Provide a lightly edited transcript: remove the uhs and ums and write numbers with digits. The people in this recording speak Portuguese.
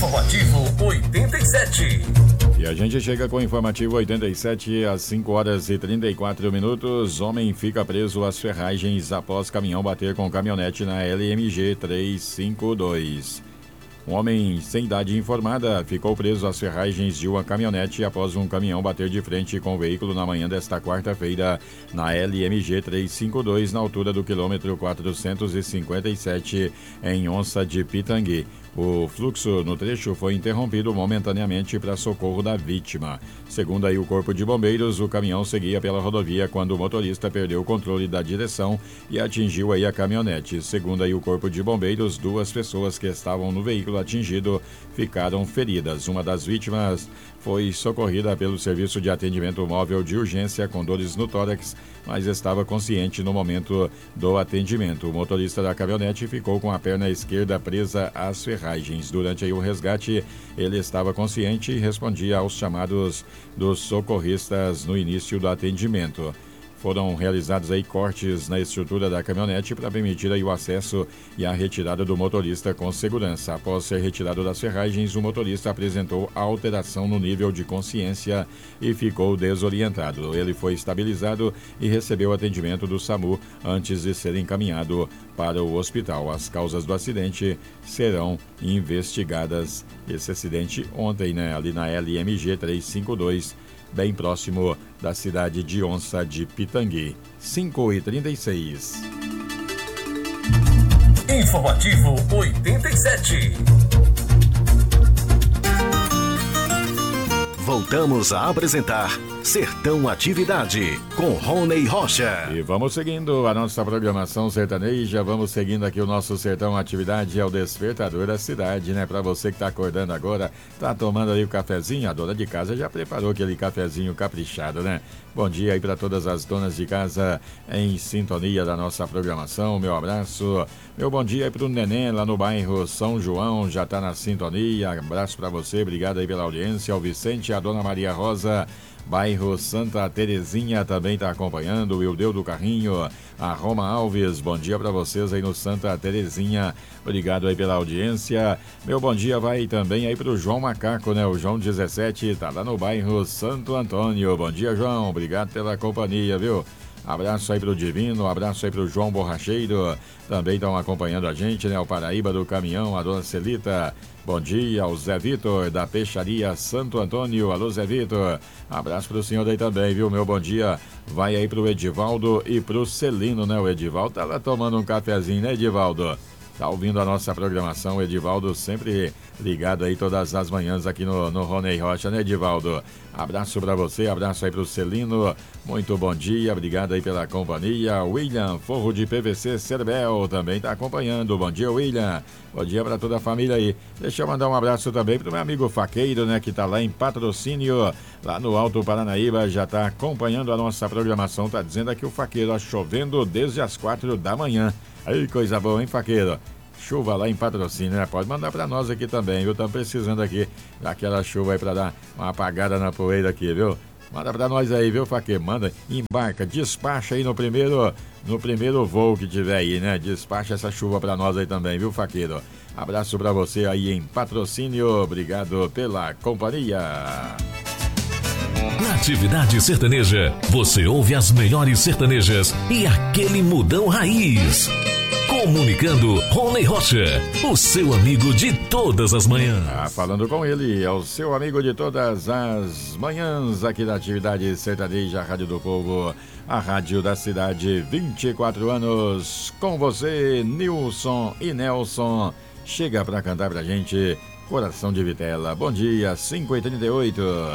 Informativo 87. E a gente chega com o Informativo 87 às 5h34. Homem fica preso às ferragens após caminhão bater com caminhonete na LMG 352. Um homem sem idade informada ficou preso às ferragens de uma caminhonete após um caminhão bater de frente com o veículo na manhã desta quarta-feira na LMG 352, na altura do quilômetro 457, em Onça de Pitangui. O fluxo no trecho foi interrompido momentaneamente para socorro da vítima. Segundo aí o Corpo de Bombeiros, o caminhão seguia pela rodovia quando o motorista perdeu o controle da direção e atingiu aí a caminhonete. Segundo aí o Corpo de Bombeiros, 2 pessoas que estavam no veículo atingido ficaram feridas. Uma das vítimas foi socorrida pelo Serviço de Atendimento Móvel de Urgência com dores no tórax, mas estava consciente no momento do atendimento. O motorista da caminhonete ficou com a perna esquerda presa às ferragens. Durante aí o resgate, ele estava consciente e respondia aos chamados dos socorristas no início do atendimento. Foram realizados aí cortes na estrutura da caminhonete para permitir aí o acesso e a retirada do motorista com segurança. Após ser retirado das ferragens, o motorista apresentou alteração no nível de consciência e ficou desorientado. Ele foi estabilizado e recebeu atendimento do SAMU antes de ser encaminhado para o hospital. As causas do acidente serão investigadas. Esse acidente ontem, ali na LMG 352, bem próximo da cidade de Onça de Pitangui. 5h36. Informativo 87. Voltamos a apresentar Sertão Atividade, com Rony Rocha. E vamos seguindo a nossa programação sertaneja, vamos seguindo aqui o nosso Sertão Atividade, é o despertador da cidade, né? Pra você que tá acordando agora, tá tomando aí o cafezinho, a dona de casa já preparou aquele cafezinho caprichado, né? Bom dia aí para todas as donas de casa em sintonia da nossa programação, meu abraço, meu bom dia aí pro Neném lá no bairro São João, já tá na sintonia, abraço para você, obrigado aí pela audiência, ao Vicente, a dona Maria Rosa, bairro Santa Terezinha também está acompanhando, o Ildeu do Carrinho, a Roma Alves, bom dia para vocês aí no Santa Terezinha, obrigado aí pela audiência, meu bom dia vai também aí pro João Macaco, né, o João 17, tá lá no bairro Santo Antônio, bom dia João, obrigado pela companhia, viu? Abraço aí pro Divino, abraço aí pro João Borracheiro, também estão acompanhando a gente, né? O Paraíba do Caminhão, a dona Celita, bom dia ao Zé Vitor, da Peixaria Santo Antônio, alô Zé Vitor, abraço pro senhor aí também, viu? Meu bom dia vai aí pro Edivaldo e pro Celino, né? O Edivaldo tá lá tomando um cafezinho, né, Edivaldo? Tá ouvindo a nossa programação, o Edivaldo sempre ligado aí todas as manhãs aqui no Rony Rocha, né, Edivaldo? Abraço pra você, abraço aí pro Celino, muito bom dia, obrigado aí pela companhia. William, forro de PVC Cerbel, também tá acompanhando, bom dia William, bom dia pra toda a família aí. Deixa eu mandar um abraço também pro meu amigo Faqueiro, né, que tá lá em Patrocínio, lá no Alto Paranaíba, já tá acompanhando a nossa programação, tá dizendo aqui o Faqueiro, ó, chovendo desde as 4 da manhã. Aí, coisa boa, hein, Faqueiro? Chuva lá em Patrocínio, né? Pode mandar pra nós aqui também, viu? Estamos precisando aqui daquela chuva aí pra dar uma apagada na poeira aqui, viu? Manda pra nós aí, viu, Faqueiro? Manda, embarca, despacha aí no primeiro voo que tiver aí, né? Despacha essa chuva pra nós aí também, viu, Faqueiro? Abraço pra você aí em Patrocínio, obrigado pela companhia. Na Atividade Sertaneja, você ouve as melhores sertanejas e aquele mudão raiz. Comunicando Rony Rocha, o seu amigo de todas as manhãs. Falando com ele, é o seu amigo de todas as manhãs aqui da Atividade Sertaneja, a Rádio do Povo, a rádio da cidade, 24 anos. Com você, Nilson e Nelson. Chega pra cantar pra gente Coração de Vitela. Bom dia, 5h38.